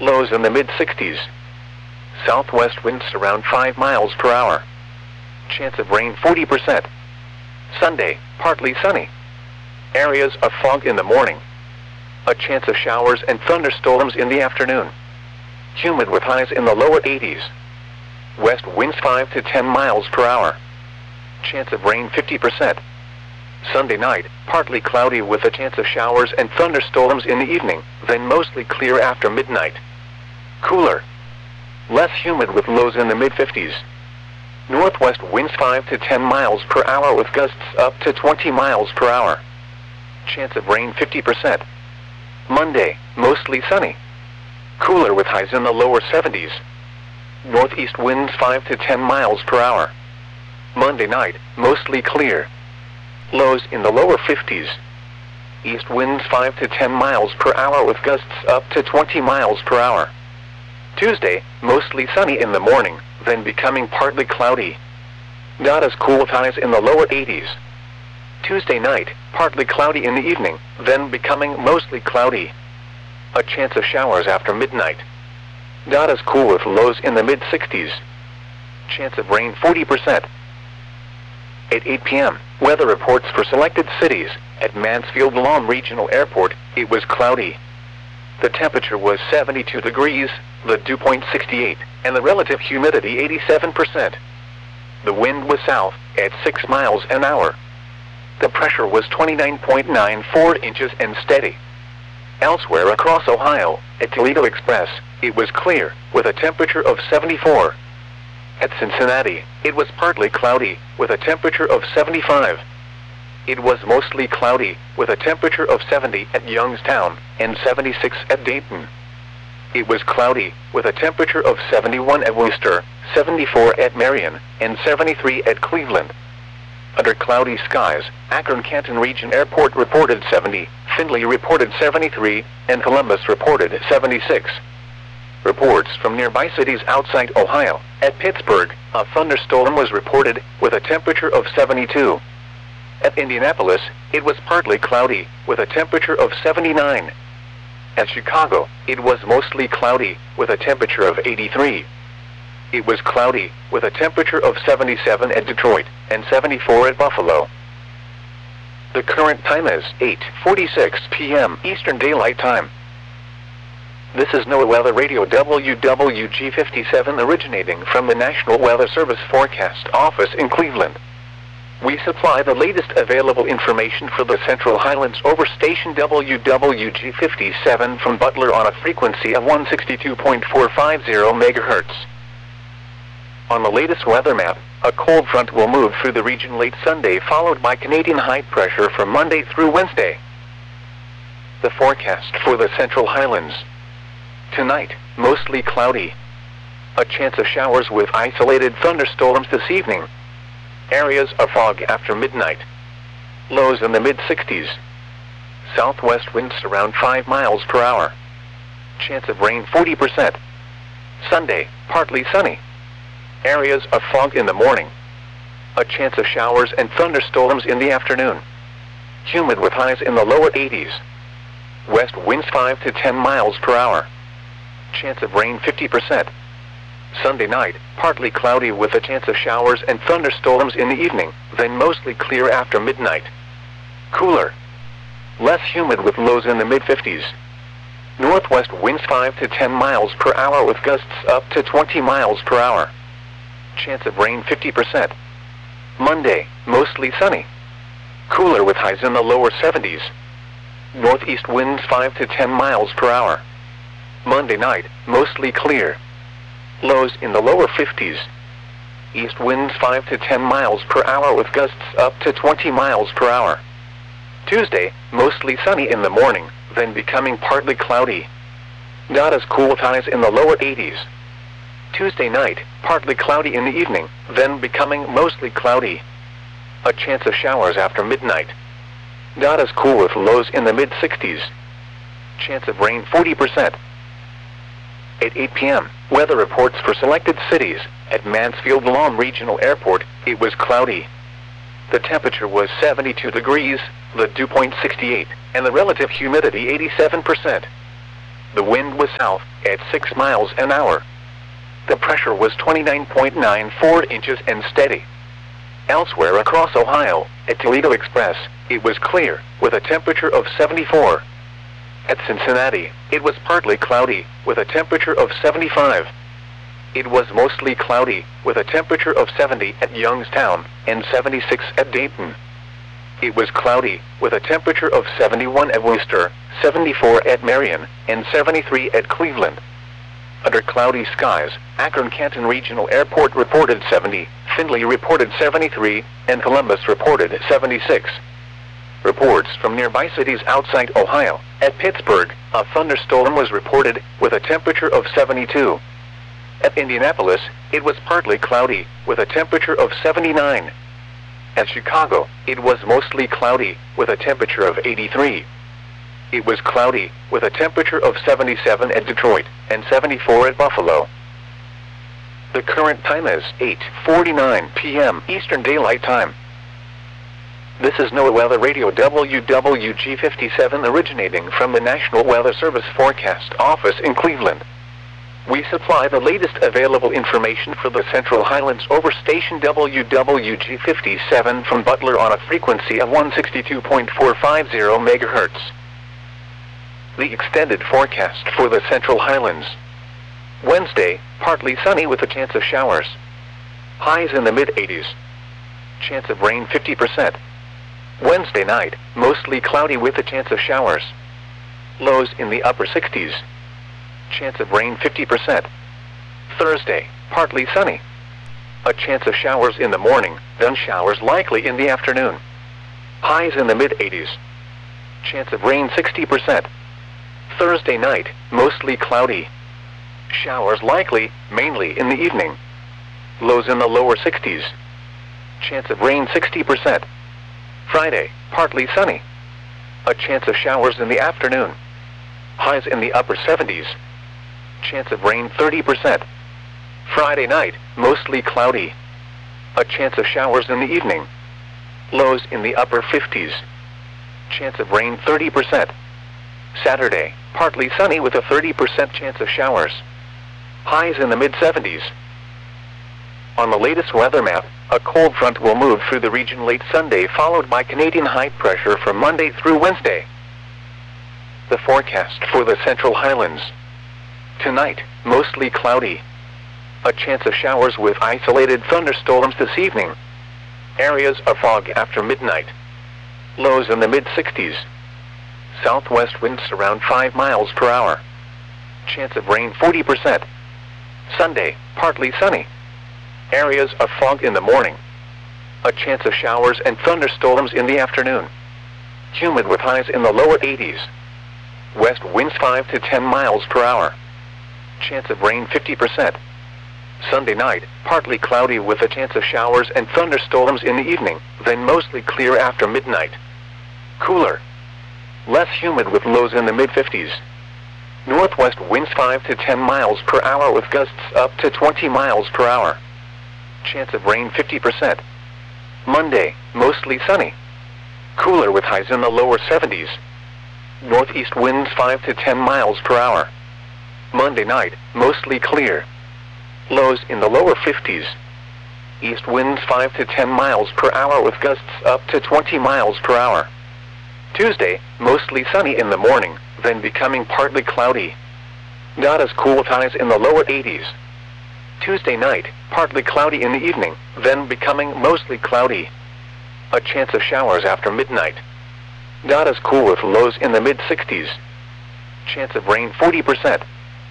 Lows in the mid-60s. Southwest winds around 5 miles per hour. Chance of rain 40%. Sunday, partly sunny. Areas of fog in the morning. A chance of showers and thunderstorms in the afternoon. Humid with highs in the lower 80s. West winds 5 to 10 miles per hour. Chance of rain 50%. Sunday night, partly cloudy with a chance of showers and thunderstorms in the evening, then mostly clear after midnight. Cooler. Less humid with lows in the mid-50s. Northwest winds 5 to 10 miles per hour with gusts up to 20 miles per hour. Chance of rain 50%. Monday, mostly sunny. Cooler with highs in the lower 70s. Northeast winds 5 to 10 miles per hour. Monday night, mostly clear. Lows in the lower 50s. East winds 5 to 10 miles per hour with gusts up to 20 miles per hour. Tuesday, mostly sunny in the morning, then becoming partly cloudy. Not as cool with highs in the lower 80s. Tuesday night, partly cloudy in the evening, then becoming mostly cloudy. A chance of showers after midnight. Not as cool with lows in the mid-60s. Chance of rain 40%. At 8 p.m., weather reports for selected cities. At Mansfield Lawn Regional Airport, it was cloudy. The temperature was 72 degrees, the dew point 68, and the relative humidity 87%. The wind was south, at 6 miles an hour. The pressure was 29.94 inches and steady. Elsewhere across Ohio, at Toledo Express, it was clear, with a temperature of 74. At Cincinnati, it was partly cloudy, with a temperature of 75. It was mostly cloudy, with a temperature of 70 at Youngstown, and 76 at Dayton. It was cloudy, with a temperature of 71 at Worcester, 74 at Marion, and 73 at Cleveland. Under cloudy skies, Akron-Canton Region Airport reported 70, Findlay reported 73, and Columbus reported 76. Reports from nearby cities outside Ohio. At Pittsburgh, a thunderstorm was reported, with a temperature of 72. At Indianapolis, it was partly cloudy, with a temperature of 79. At Chicago, it was mostly cloudy, with a temperature of 83. It was cloudy, with a temperature of 77 at Detroit, and 74 at Buffalo. The current time is 8:46 p.m. Eastern Daylight Time. This is NOAA Weather Radio WWG57 originating from the National Weather Service Forecast Office in Cleveland. We supply the latest available information for the Central Highlands over station WWG57 from Butler on a frequency of 162.450 MHz. On the latest weather map, a cold front will move through the region late Sunday, followed by Canadian high pressure from Monday through Wednesday. The forecast for the Central Highlands. Tonight, mostly cloudy. A chance of showers with isolated thunderstorms this evening. Areas of fog after midnight. Lows in the mid-60s. Southwest winds around 5 miles per hour. Chance of rain 40%. Sunday, partly sunny. Areas of fog in the morning. A chance of showers and thunderstorms in the afternoon. Humid with highs in the lower 80s. West winds 5 to 10 miles per hour. Chance of rain 50%. Sunday night, partly cloudy with a chance of showers and thunderstorms in the evening, then mostly clear after midnight. Cooler. Less humid with lows in the mid-50s. Northwest winds 5 to 10 miles per hour with gusts up to 20 miles per hour. Chance of rain 50%. Monday, mostly sunny. Cooler with highs in the lower 70s. Northeast winds 5 to 10 miles per hour. Monday night, mostly clear. Lows in the lower 50s. East winds 5 to 10 miles per hour with gusts up to 20 miles per hour. Tuesday, mostly sunny in the morning, then becoming partly cloudy. Not as cool with highs in the lower 80s. Tuesday night, partly cloudy in the evening, then becoming mostly cloudy. A chance of showers after midnight. Not as cool with lows in the mid-60s. Chance of rain 40%. At 8 p.m., weather reports for selected cities. At Mansfield Lawn Regional Airport, it was cloudy. The temperature was 72 degrees, the dew point 68, and the relative humidity 87%. The wind was south at 6 miles an hour. The pressure was 29.94 inches and steady. Elsewhere across Ohio, at Toledo Express, it was clear, with a temperature of 74. At Cincinnati, it was partly cloudy, with a temperature of 75. It was mostly cloudy, with a temperature of 70 at Youngstown, and 76 at Dayton. It was cloudy, with a temperature of 71 at Worcester, 74 at Marion, and 73 at Cleveland. Under cloudy skies, Akron-Canton Regional Airport reported 70, Findlay reported 73, and Columbus reported 76. Reports from nearby cities outside Ohio. At Pittsburgh, a thunderstorm was reported, with a temperature of 72. At Indianapolis, it was partly cloudy, with a temperature of 79. At Chicago, it was mostly cloudy, with a temperature of 83. It was cloudy, with a temperature of 77 at Detroit, and 74 at Buffalo. The current time is 8:49 p.m. Eastern Daylight Time. This is NOAA Weather Radio WWG57 originating from the National Weather Service Forecast Office in Cleveland. We supply the latest available information for the Central Highlands over station WWG57 from Butler on a frequency of 162.450 MHz. The extended forecast for the Central Highlands. Wednesday, partly sunny with a chance of showers. Highs in the mid-80s. Chance of rain 50%. Wednesday night, mostly cloudy with a chance of showers. Lows in the upper 60s. Chance of rain 50%. Thursday, partly sunny. A chance of showers in the morning, then showers likely in the afternoon. Highs in the mid-80s. Chance of rain 60%. Thursday night, mostly cloudy. Showers likely, mainly in the evening. Lows in the lower 60s. Chance of rain 60%. Friday, partly sunny. A chance of showers in the afternoon. Highs in the upper 70s. Chance of rain 30%. Friday night, mostly cloudy. A chance of showers in the evening. Lows in the upper 50s. Chance of rain 30%. Saturday, partly sunny with a 30% chance of showers. Highs in the mid-70s. On the latest weather map, a cold front will move through the region late Sunday, followed by Canadian high pressure from Monday through Wednesday. The forecast for the Central Highlands. Tonight, mostly cloudy. A chance of showers with isolated thunderstorms this evening. Areas of fog after midnight. Lows in the mid-60s. Southwest winds around 5 miles per hour. Chance of rain 40%. Sunday, partly sunny. Areas of fog in the morning. A chance of showers and thunderstorms in the afternoon. Humid with highs in the lower 80s. West winds 5 to 10 miles per hour. Chance of rain 50%. Sunday night, partly cloudy with a chance of showers and thunderstorms in the evening, then mostly clear after midnight. Cooler. Less humid with lows in the mid-50s. Northwest winds 5 to 10 miles per hour with gusts up to 20 miles per hour. Chance of rain 50%. Monday, mostly sunny. Cooler with highs in the lower 70s. Northeast winds 5 to 10 miles per hour. Monday night, mostly clear. Lows in the lower 50s. East winds 5 to 10 miles per hour with gusts up to 20 miles per hour. Tuesday, mostly sunny in the morning, then becoming partly cloudy. Not as cool with highs in the lower 80s. Tuesday night, partly cloudy in the evening, then becoming mostly cloudy. A chance of showers after midnight. Not as cool with lows in the mid-60s. Chance of rain 40%.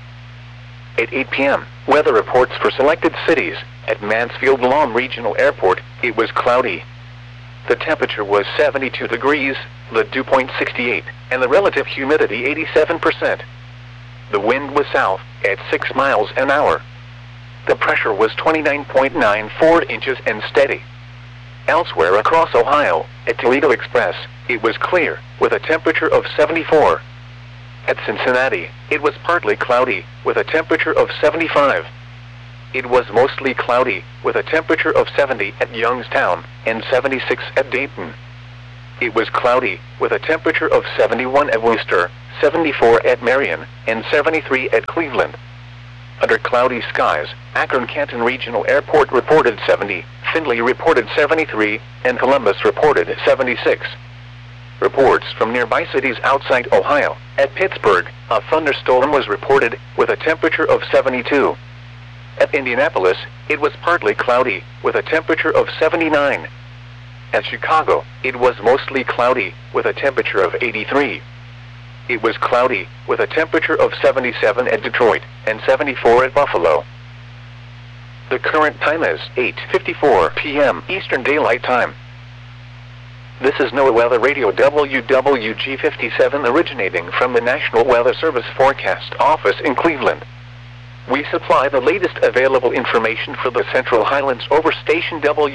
At 8 p.m., weather reports for selected cities. At Mansfield-Lom Regional Airport, it was cloudy. The temperature was 72 degrees, the dew point 68, and the relative humidity 87%. The wind was south, at 6 miles an hour. The pressure was 29.94 inches and steady. Elsewhere across Ohio, at Toledo Express, it was clear, with a temperature of 74. At Cincinnati, it was partly cloudy, with a temperature of 75. It was mostly cloudy, with a temperature of 70 at Youngstown, and 76 at Dayton. it was cloudy, with a temperature of 71 at Worcester, 74 at Marion, and 73 at Cleveland. Under cloudy skies, Akron-Canton Regional Airport reported 70, Findlay reported 73, and Columbus reported 76. Reports from nearby cities outside Ohio. At Pittsburgh, a thunderstorm was reported, with a temperature of 72. At Indianapolis, it was partly cloudy, with a temperature of 79. At Chicago, it was mostly cloudy, with a temperature of 83. It was cloudy, with a temperature of 77 at Detroit, and 74 at Buffalo. The current time is 8:54 p.m. Eastern Daylight Time. This is NOAA Weather Radio WWG57 originating from the National Weather Service Forecast Office in Cleveland. We supply the latest available information for the Central Highlands over station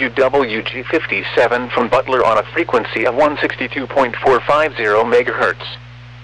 WWG57 from Butler on a frequency of 162.450 MHz.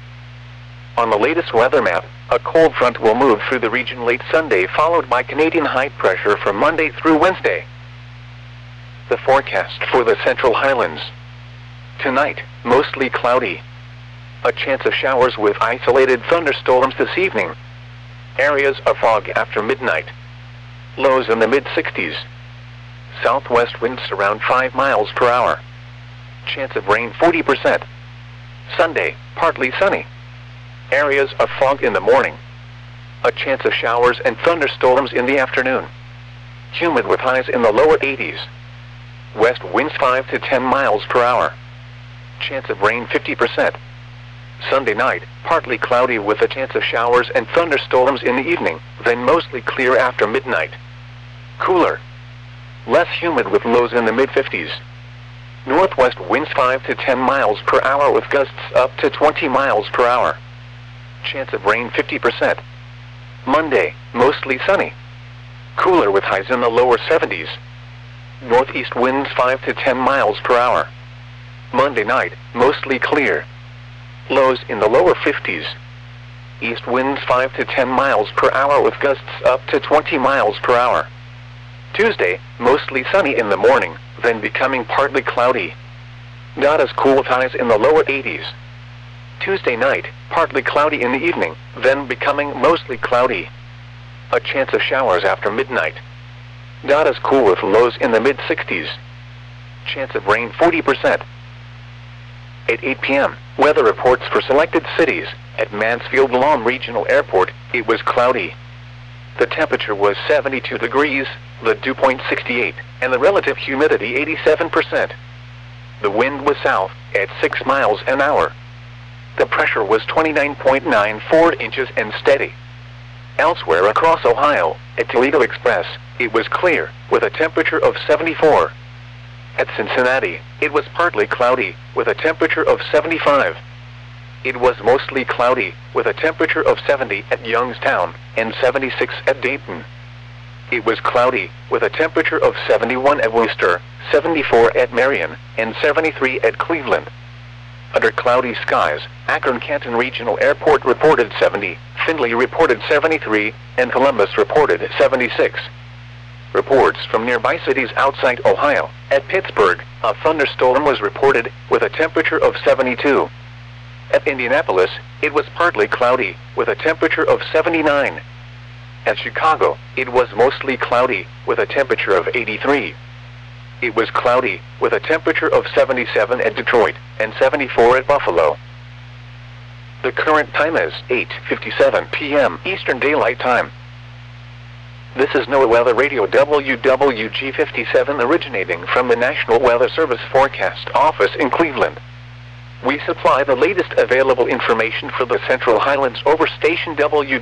On the latest weather map, a cold front will move through the region late Sunday, followed by Canadian high pressure from Monday through Wednesday. The forecast for the Central Highlands. Tonight, mostly cloudy. A chance of showers with isolated thunderstorms this evening. Areas of fog after midnight. Lows in the mid-60s. Southwest winds around 5 miles per hour. Chance of rain 40%. Sunday, partly sunny. Areas of fog in the morning. A chance of showers and thunderstorms in the afternoon. Humid with highs in the lower 80s. West winds 5 to 10 miles per hour. Chance of rain 50%. Sunday night, partly cloudy with a chance of showers and thunderstorms in the evening, then mostly clear after midnight. Cooler. Less humid with lows in the mid-50s. Northwest winds 5 to 10 miles per hour with gusts up to 20 miles per hour. Chance of rain 50%. Monday, mostly sunny. Cooler with highs in the lower 70s. Northeast winds 5 to 10 miles per hour. Monday night, mostly clear. Lows in the lower 50s. East winds 5 to 10 miles per hour with gusts up to 20 miles per hour. Tuesday, mostly sunny in the morning, then becoming partly cloudy. Not as cool with highs in the lower 80s. Tuesday night, partly cloudy in the evening, then becoming mostly cloudy. A chance of showers after midnight. Not as cool with lows in the mid-60s. Chance of rain 40%. At 8 p.m., weather reports for selected cities. At Mansfield-Lom Regional Airport, it was cloudy. The temperature was 72 degrees, the dew point 68, and the relative humidity 87%. The wind was south, at 6 miles an hour. The pressure was 29.94 inches and steady. Elsewhere across Ohio, at Toledo Express, it was clear, with a temperature of 74. At Cincinnati, it was partly cloudy, with a temperature of 75. It was mostly cloudy, with a temperature of 70 at Youngstown, and 76 at Dayton. It was cloudy, with a temperature of 71 at Worcester, 74 at Marion, and 73 at Cleveland. Under cloudy skies, Akron-Canton Regional Airport reported 70, Findlay reported 73, and Columbus reported 76. Reports from nearby cities outside Ohio. At Pittsburgh, a thunderstorm was reported, with a temperature of 72. At Indianapolis, it was partly cloudy, with a temperature of 79. At Chicago, it was mostly cloudy, with a temperature of 83. It was cloudy, with a temperature of 77 at Detroit, and 74 at Buffalo. The current time is 8:57 p.m. Eastern Daylight Time. This is NOAA Weather Radio WWG57 originating from the National Weather Service Forecast Office in Cleveland. We supply the latest available information for the Central Highlands over station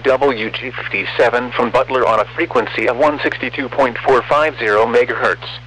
WWG57 from Butler on a frequency of 162.450 MHz.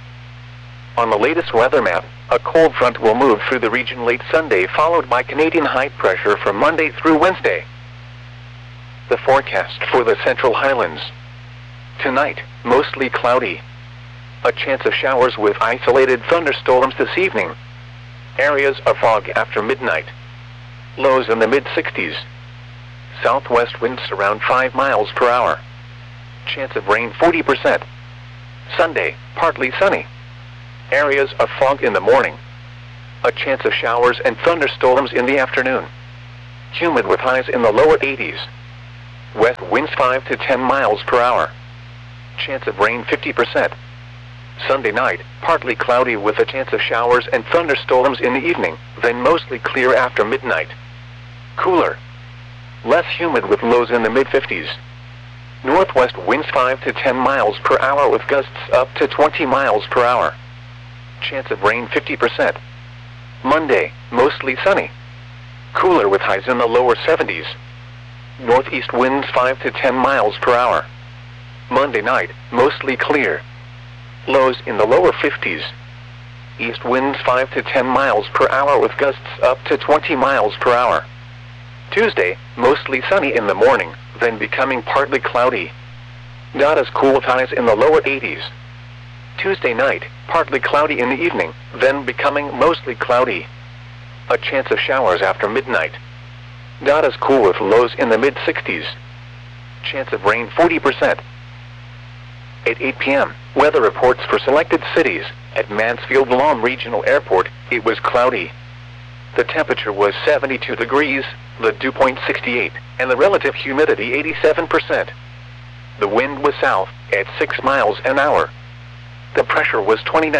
On the latest weather map, a cold front will move through the region late Sunday, followed by Canadian high pressure from Monday through Wednesday. The forecast for the Central Highlands. Tonight, mostly cloudy. A chance of showers with isolated thunderstorms this evening. Areas of fog after midnight. Lows in the mid-60s. Southwest winds around 5 miles per hour. Chance of rain 40%. Sunday, partly sunny. Areas of fog in the morning. A chance of showers and thunderstorms in the afternoon. Humid with highs in the lower 80s. West winds 5 to 10 miles per hour. Chance of rain 50%. Sunday night, partly cloudy with a chance of showers and thunderstorms in the evening, then mostly clear after midnight. Cooler. Less humid with lows in the mid-50s. Northwest winds 5 to 10 miles per hour with gusts up to 20 miles per hour. Chance of rain 50%. Monday, mostly sunny. Cooler with highs in the lower 70s. Northeast winds 5 to 10 miles per hour. Monday night, mostly clear. Lows in the lower 50s. East winds 5 to 10 miles per hour with gusts up to 20 miles per hour. Tuesday, mostly sunny in the morning, then becoming partly cloudy. Not as cool with highs in the lower 80s. Tuesday night, partly cloudy in the evening, then becoming mostly cloudy. A chance of showers after midnight. Not as cool with lows in the mid-60s. Chance of rain 40%. At 8 p.m., weather reports for selected cities. At Mansfield Lawn Regional Airport, it was cloudy. The temperature was 72 degrees, the dew point 68, and the relative humidity 87%. The wind was south, at 6 miles an hour. The pressure was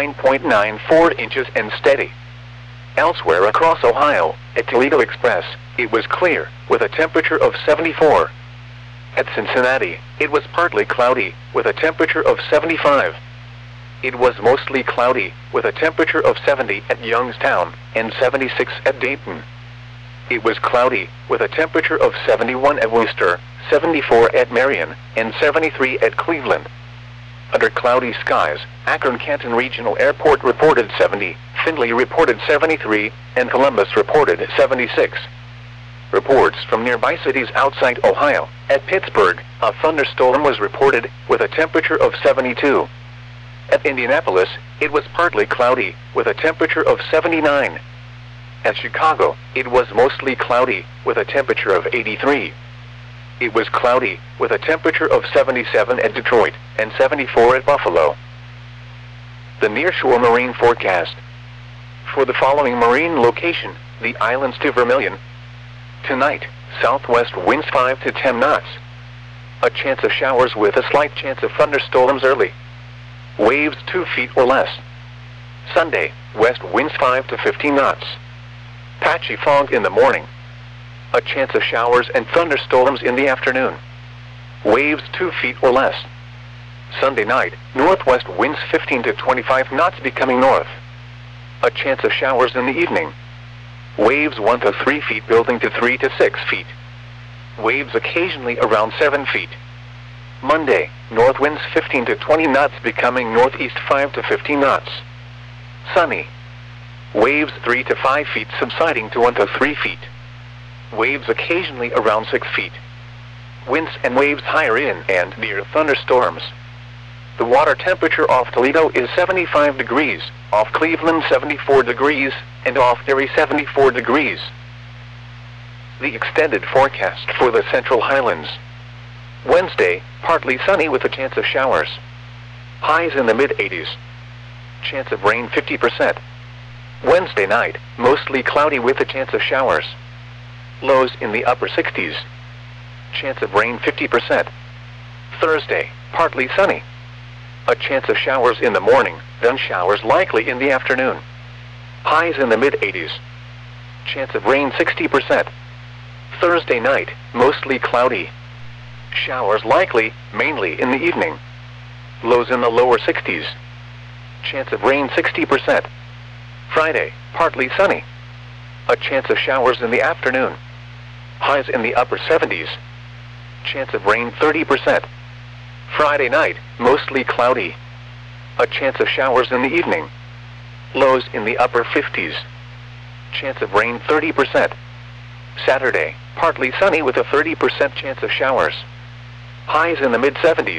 29.94 inches and steady. Elsewhere across Ohio, at Toledo Express, it was clear, with a temperature of 74. At Cincinnati, it was partly cloudy, with a temperature of 75. It was mostly cloudy, with a temperature of 70 at Youngstown, and 76 at Dayton. It was cloudy, with a temperature of 71 at Worcester, 74 at Marion, and 73 at Cleveland. Under cloudy skies, Akron-Canton Regional Airport reported 70, Findlay reported 73, and Columbus reported 76. Reports from nearby cities outside Ohio. At Pittsburgh, a thunderstorm was reported, with a temperature of 72. At Indianapolis, it was partly cloudy, with a temperature of 79. At Chicago, it was mostly cloudy, with a temperature of 83. It was cloudy, with a temperature of 77 at Detroit, and 74 at Buffalo. The nearshore marine forecast. For the following marine location, the islands to Vermilion. Tonight, southwest winds 5 to 10 knots. A chance of showers with a slight chance of thunderstorms early. Waves 2 feet or less. Sunday, west winds 5 to 15 knots. Patchy fog in the morning. A chance of showers and thunderstorms in the afternoon. Waves 2 feet or less. Sunday night, northwest winds 15 to 25 knots becoming north. A chance of showers in the evening. Waves 1 to 3 feet building to 3 to 6 feet. Waves occasionally around 7 feet. Monday, north winds 15 to 20 knots becoming northeast 5 to 15 knots. Sunny. Waves 3 to 5 feet subsiding to 1 to 3 feet. Waves occasionally around 6 feet. Winds and waves higher in and near thunderstorms. The water temperature off Toledo is 75 degrees, off Cleveland 74 degrees, and off Erie 74 degrees. The extended forecast for the Central Highlands. Wednesday, partly sunny with a chance of showers. Highs in the mid-80s. Chance of rain 50%. Wednesday night, mostly cloudy with a chance of showers. Lows in the upper 60s. Chance of rain 50%. Thursday, partly sunny. A chance of showers in the morning, then showers likely in the afternoon. Highs in the mid-80s. Chance of rain 60%. Thursday night, mostly cloudy. Showers likely, mainly in the evening. Lows in the lower 60s. Chance of rain 60%. Friday, partly sunny. A chance of showers in the afternoon. Highs in the upper 70s. Chance of rain 30%. Friday night, mostly cloudy. A chance of showers in the evening. Lows in the upper 50s. Chance of rain 30%. Saturday, partly sunny with a 30% chance of showers. Highs in the mid-70s.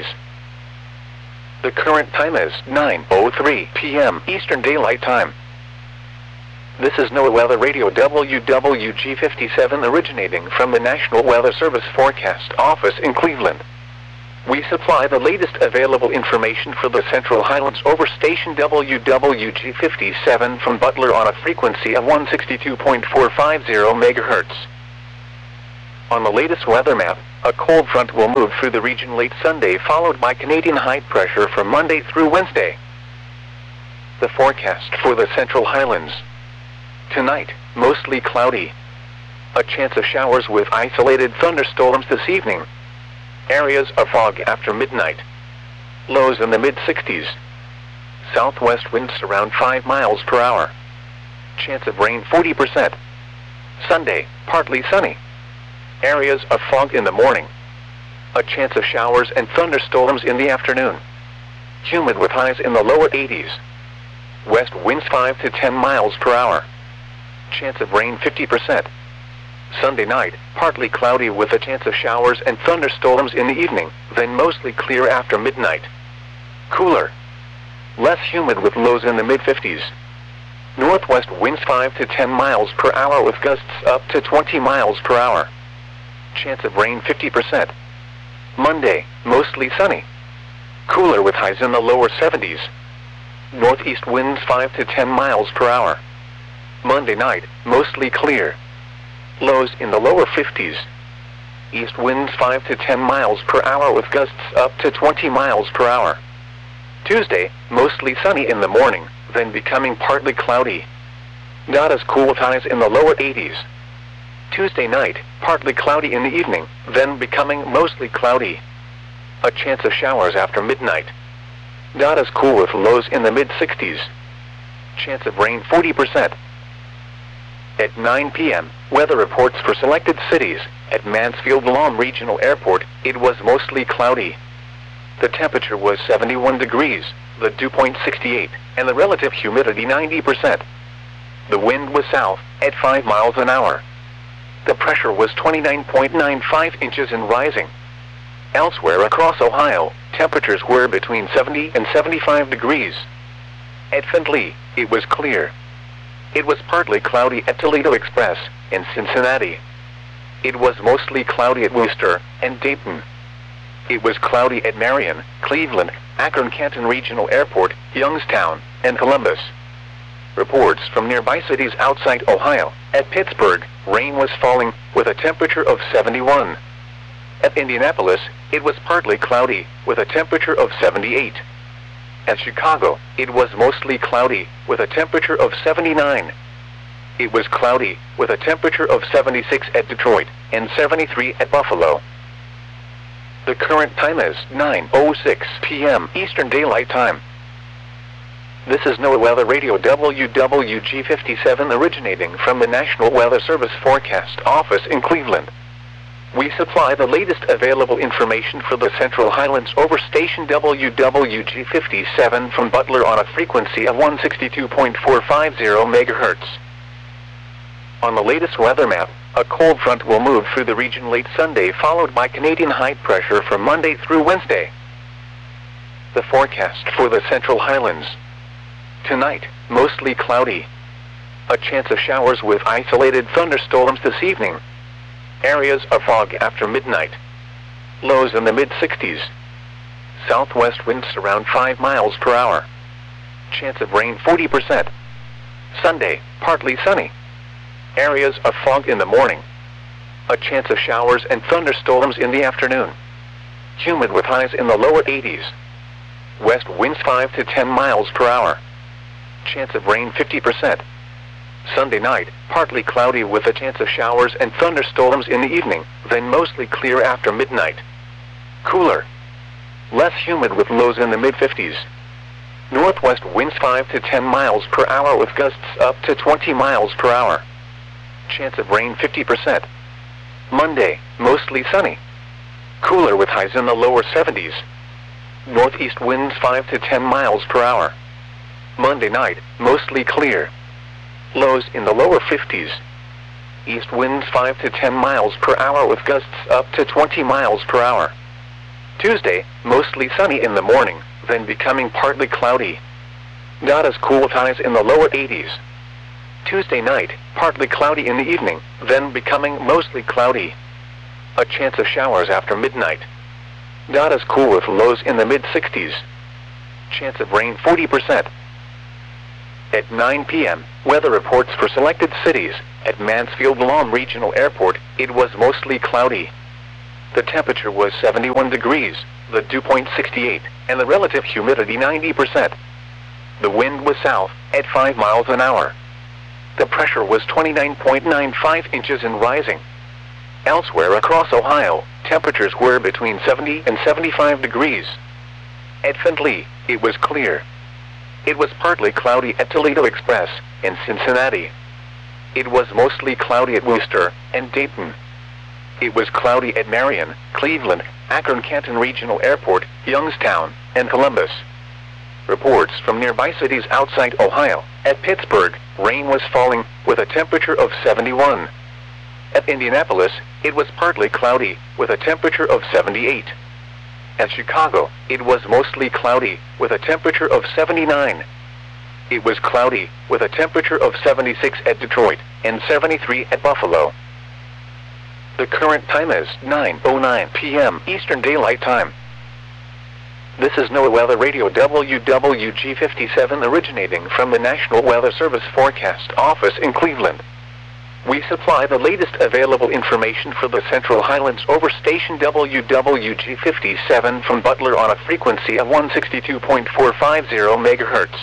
The current time is 9:03 p.m. Eastern Daylight Time. This is NOAA Weather Radio WWG 57 originating from the National Weather Service Forecast Office in Cleveland. We supply the latest available information for the Central Highlands over station WWG57 from Butler on a frequency of 162.450 MHz. On the latest weather map, a cold front will move through the region late Sunday, followed by Canadian high pressure from Monday through Wednesday. The forecast for the Central Highlands. Tonight, mostly cloudy. A chance of showers with isolated thunderstorms this evening. Areas of fog after midnight. Lows in the mid-60s. Southwest winds around 5 miles per hour. Chance of rain 40%. Sunday, partly sunny. Areas of fog in the morning. A chance of showers and thunderstorms in the afternoon. Humid with highs in the lower 80s. West winds 5 to 10 miles per hour. Chance of rain 50%. Sunday night, partly cloudy with a chance of showers and thunderstorms in the evening, then mostly clear after midnight. Cooler. Less humid with lows in the mid-50s. Northwest winds 5 to 10 miles per hour with gusts up to 20 miles per hour. Chance of rain 50%. Monday, mostly sunny. Cooler with highs in the lower 70s. Northeast winds 5 to 10 miles per hour. Monday night, mostly clear. Lows in the lower 50s. East winds 5 to 10 miles per hour with gusts up to 20 miles per hour. Tuesday, mostly sunny in the morning, then becoming partly cloudy. Not as cool with highs in the lower 80s. Tuesday night, partly cloudy in the evening, then becoming mostly cloudy. A chance of showers after midnight. Not as cool with lows in the mid-60s. Chance of rain 40%. At 9 p.m., weather reports for selected cities. At Mansfield-Lom Regional Airport, it was mostly cloudy. The temperature was 71 degrees, the dew point 68, and the relative humidity 90%. The wind was south, at 5 miles an hour. The pressure was 29.95 inches and rising. Elsewhere across Ohio, temperatures were between 70 and 75 degrees. At Findlay, it was clear. It was partly cloudy at Toledo Express, in Cincinnati. It was mostly cloudy at Worcester and Dayton. It was cloudy at Marion, Cleveland, Akron-Canton Regional Airport, Youngstown, and Columbus. Reports from nearby cities outside Ohio. At Pittsburgh, rain was falling, with a temperature of 71. At Indianapolis, it was partly cloudy, with a temperature of 78. At Chicago, it was mostly cloudy, with a temperature of 79. It was cloudy, with a temperature of 76 at Detroit, and 73 at Buffalo. The current time is 9:06 p.m. Eastern Daylight Time. This is NOAA Weather Radio WWG57 originating from the National Weather Service Forecast Office in Cleveland. We supply the latest available information for the Central Highlands over station WWG57 from Butler on a frequency of 162.450 MHz. On the latest weather map, a cold front will move through the region late Sunday, followed by Canadian high pressure from Monday through Wednesday. The forecast for the Central Highlands. Tonight, mostly cloudy. A chance of showers with isolated thunderstorms this evening. Areas of fog after midnight. Lows in the mid-60s. Southwest winds around 5 miles per hour. Chance of rain 40%. Sunday, partly sunny. Areas of fog in the morning. A chance of showers and thunderstorms in the afternoon. Humid with highs in the lower 80s. West winds 5 to 10 miles per hour. Chance of rain 50%. Sunday night, partly cloudy with a chance of showers and thunderstorms in the evening, then mostly clear after midnight. Cooler. Less humid with lows in the mid-50s. Northwest winds 5 to 10 miles per hour with gusts up to 20 miles per hour. Chance of rain 50%. Monday, mostly sunny. Cooler with highs in the lower 70s. Northeast winds 5 to 10 miles per hour. Monday night, mostly clear. Lows in the lower 50s. East winds 5 to 10 miles per hour with gusts up to 20 miles per hour. Tuesday, mostly sunny in the morning, then becoming partly cloudy. Not as cool with highs in the lower 80s. Tuesday night, partly cloudy in the evening, then becoming mostly cloudy. A chance of showers after midnight. Not as cool with lows in the mid-60s. Chance of rain 40%. At 9 p.m., weather reports for selected cities. At Mansfield Lawn Regional Airport, it was mostly cloudy. The temperature was 71 degrees, the dew point 68, and the relative humidity 90%. The wind was south, at 5 miles an hour. The pressure was 29.95 inches and rising. Elsewhere across Ohio, temperatures were between 70 and 75 degrees. At Findlay, it was clear. It was partly cloudy at Toledo Express and Cincinnati. It was mostly cloudy at Worcester and Dayton. It was cloudy at Marion, Cleveland, Akron-Canton Regional Airport, Youngstown, and Columbus. Reports from nearby cities outside Ohio. At Pittsburgh, rain was falling with a temperature of 71. At Indianapolis, it was partly cloudy with a temperature of 78. At Chicago, it was mostly cloudy with a temperature of 79. It was cloudy with a temperature of 76 at Detroit and 73 at Buffalo. The current time is 9:09 p.m. Eastern Daylight Time. This is NOAA Weather Radio WWG57 originating from the National Weather Service Forecast Office in Cleveland. We supply the latest available information for the Central Highlands over station WWG57 from Butler on a frequency of 162.450 MHz.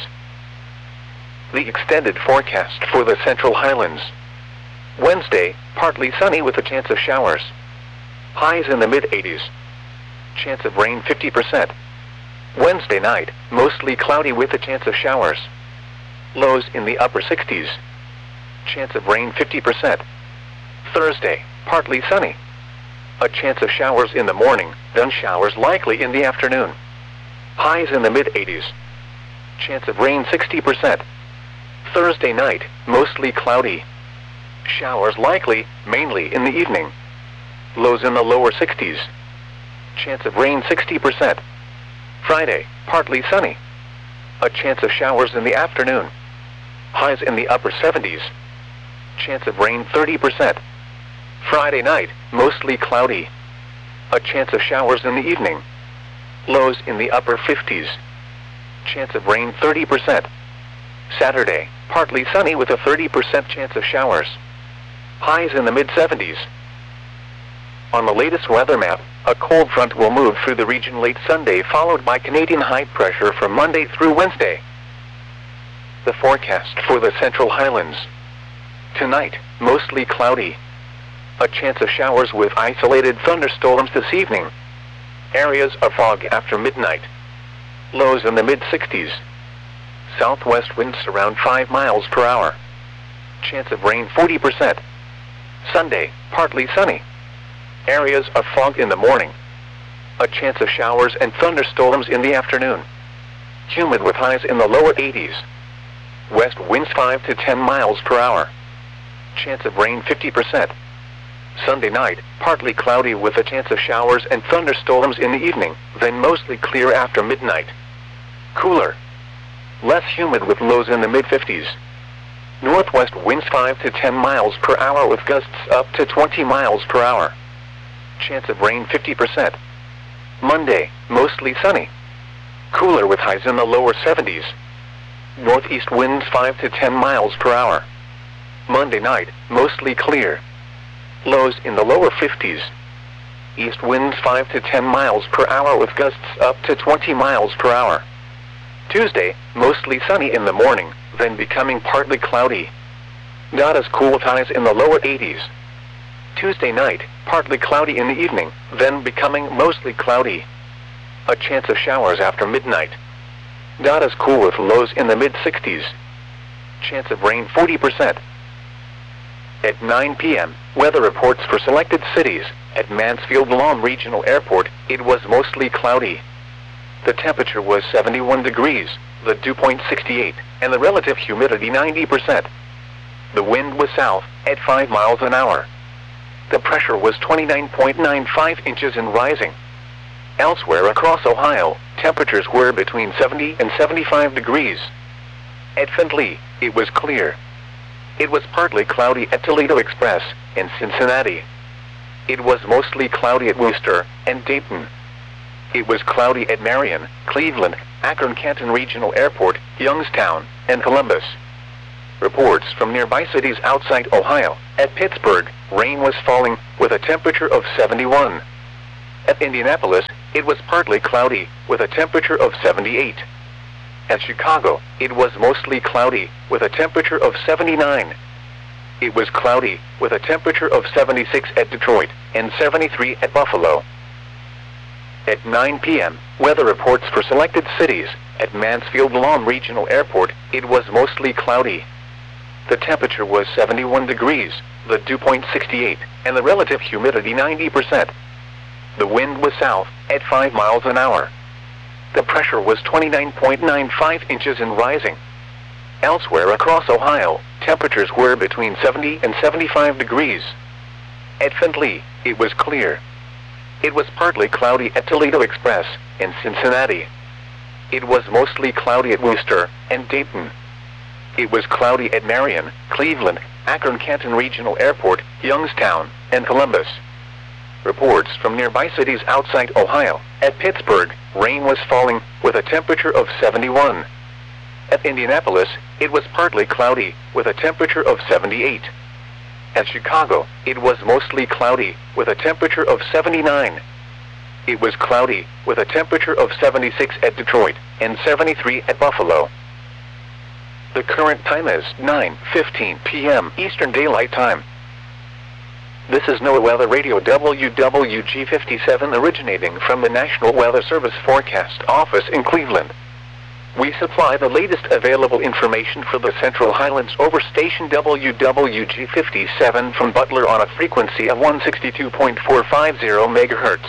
The extended forecast for the Central Highlands. Wednesday, partly sunny with a chance of showers. Highs in the mid-80s. Chance of rain 50%. Wednesday night, mostly cloudy with a chance of showers. Lows in the upper 60s. Chance of rain 50%. Thursday, partly sunny. A chance of showers in the morning, then showers likely in the afternoon. Highs in the mid-80s. Chance of rain 60%. Thursday night, mostly cloudy. Showers likely, mainly in the evening. Lows in the lower 60s. Chance of rain 60%. Friday, partly sunny. A chance of showers in the afternoon. Highs in the upper 70s. Chance of rain 30%. Friday night, mostly cloudy. A chance of showers in the evening. Lows in the upper 50s. Chance of rain 30%. Saturday, partly sunny with a 30% chance of showers. Highs in the mid-70s. On the latest weather map, a cold front will move through the region late Sunday, followed by Canadian high pressure from Monday through Wednesday. The forecast for the Central Highlands. Tonight, mostly cloudy. A chance of showers with isolated thunderstorms this evening. Areas of fog after midnight. Lows in the mid-60s. Southwest winds around 5 miles per hour. Chance of rain 40%. Sunday, partly sunny. Areas of fog in the morning. A chance of showers and thunderstorms in the afternoon. Humid with highs in the lower 80s. West winds 5 to 10 miles per hour. Chance of rain 50%. Sunday night, partly cloudy with a chance of showers and thunderstorms in the evening, then mostly clear after midnight. Cooler. Less humid with lows in the mid-50s. Northwest winds 5 to 10 miles per hour with gusts up to 20 miles per hour. Chance of rain 50%. Monday, mostly sunny. Cooler with highs in the lower 70s. Northeast winds 5 to 10 miles per hour. Monday night, mostly clear. Lows in the lower 50s. East winds 5 to 10 miles per hour with gusts up to 20 miles per hour. Tuesday, mostly sunny in the morning, then becoming partly cloudy. Not as cool with highs in the lower 80s. Tuesday night, partly cloudy in the evening, then becoming mostly cloudy. A chance of showers after midnight. Not as cool with lows in the mid-60s. Chance of rain 40%. At 9 p.m., weather reports for selected cities. At Mansfield Lawn Regional Airport, it was mostly cloudy. The temperature was 71 degrees, the dew point 68, and the relative humidity 90%. The wind was south, at 5 miles an hour. The pressure was 29.95 inches and rising. Elsewhere across Ohio, temperatures were between 70 and 75 degrees. At Findlay, it was clear. It was partly cloudy at Toledo Express in Cincinnati. It was mostly cloudy at Worcester and Dayton. it was cloudy at Marion, Cleveland, Akron-Canton Regional Airport, Youngstown, and Columbus. Reports from nearby cities outside Ohio. At Pittsburgh, rain was falling, with a temperature of 71. At Indianapolis, it was partly cloudy, with a temperature of 78. At Chicago, it was mostly cloudy, with a temperature of 79. It was cloudy, with a temperature of 76 at Detroit, and 73 at Buffalo. At 9 p.m., weather reports for selected cities. At Mansfield-Lahm Regional Airport, it was mostly cloudy. The temperature was 71 degrees, the dew point 68, and the relative humidity 90%. The wind was south, at 5 miles an hour. The pressure was 29.95 inches and rising. Elsewhere across Ohio, temperatures were between 70 and 75 degrees. At Findlay, it was clear. It was partly cloudy at Toledo Express, in Cincinnati. It was mostly cloudy at Worcester and Dayton. It was cloudy at Marion, Cleveland, Akron-Canton Regional Airport, Youngstown, and Columbus. Reports from nearby cities outside Ohio. At Pittsburgh, rain was falling, with a temperature of 71. At Indianapolis, it was partly cloudy, with a temperature of 78. At Chicago, it was mostly cloudy, with a temperature of 79. It was cloudy, with a temperature of 76 at Detroit, and 73 at Buffalo. The current time is 9:15 p.m. Eastern Daylight Time. This is NOAA Weather Radio WWG57 originating from the National Weather Service Forecast Office in Cleveland. We supply the latest available information for the Central Highlands over station WWG57 from Butler on a frequency of 162.450 MHz.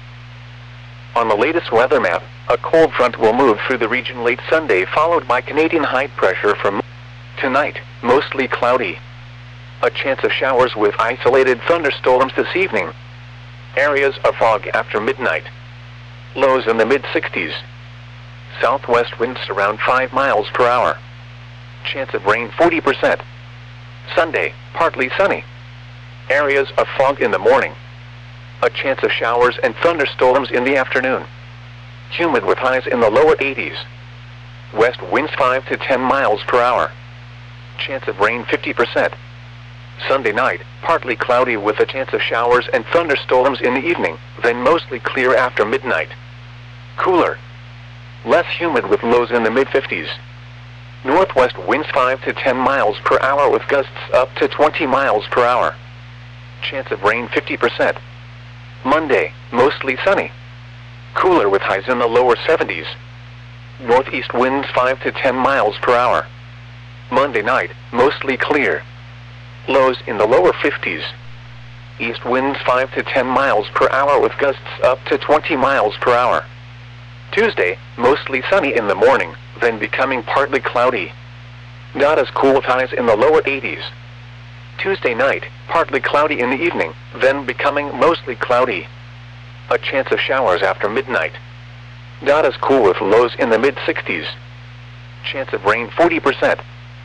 On the latest weather map, a cold front will move through the region late Sunday, followed by Canadian high pressure from tonight, mostly cloudy. A chance of showers with isolated thunderstorms this evening. Areas of fog after midnight. Lows in the mid-60s. Southwest winds around 5 miles per hour. Chance of rain 40%. Sunday, partly sunny. Areas of fog in the morning. A chance of showers and thunderstorms in the afternoon. Humid with highs in the lower 80s. West winds 5 to 10 miles per hour. Chance of rain 50%. Sunday night, partly cloudy with a chance of showers and thunderstorms in the evening, then mostly clear after midnight. Cooler. Less humid with lows in the mid-50s. Northwest winds 5 to 10 miles per hour with gusts up to 20 miles per hour. Chance of rain 50%. Monday, mostly sunny. Cooler with highs in the lower 70s. Northeast winds 5 to 10 miles per hour. Monday night, mostly clear. Lows in the lower 50s. East winds 5 to 10 miles per hour with gusts up to 20 miles per hour. Tuesday, mostly sunny in the morning, then becoming partly cloudy. Not as cool with highs in the lower 80s. Tuesday night, partly cloudy in the evening, then becoming mostly cloudy. A chance of showers after midnight. Not as cool with lows in the mid-60s. Chance of rain 40%.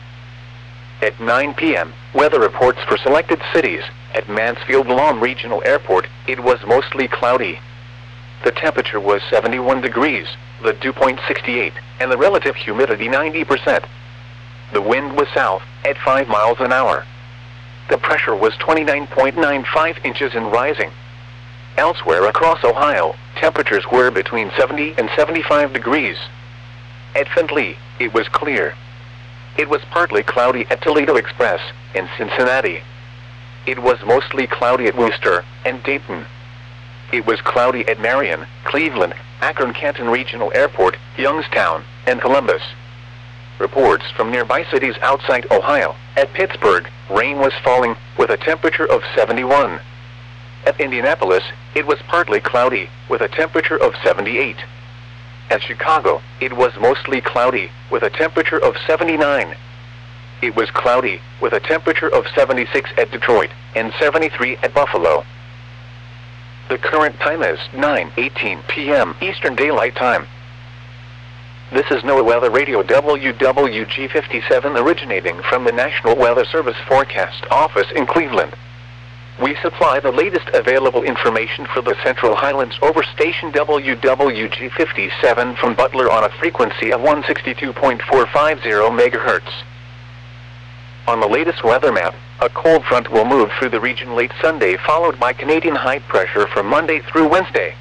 At 9 p.m., weather reports for selected cities. At Mansfield-Lahm Regional Airport, it was mostly cloudy. The temperature was 71 degrees, the dew point 68, and the relative humidity 90%. The wind was south, at 5 miles an hour. The pressure was 29.95 inches and rising. Elsewhere across Ohio, temperatures were between 70 and 75 degrees. At Findlay, it was clear. It was partly cloudy at Toledo Express, in Cincinnati. It was mostly cloudy at Worcester and Dayton. It was cloudy at Marion, Cleveland, Akron-Canton Regional Airport, Youngstown, and Columbus. Reports from nearby cities outside Ohio. At Pittsburgh, rain was falling, with a temperature of 71. At Indianapolis, it was partly cloudy, with a temperature of 78. At Chicago, it was mostly cloudy, with a temperature of 79. It was cloudy, with a temperature of 76 at Detroit, and 73 at Buffalo. The current time is 9:18 p.m. Eastern Daylight Time. This is NOAA Weather Radio WWG57 originating from the National Weather Service Forecast Office in Cleveland. We supply the latest available information for the Central Highlands over station WWG57 from Butler on a frequency of 162.450 MHz. On the latest weather map, a cold front will move through the region late Sunday, followed by Canadian high pressure from Monday through Wednesday.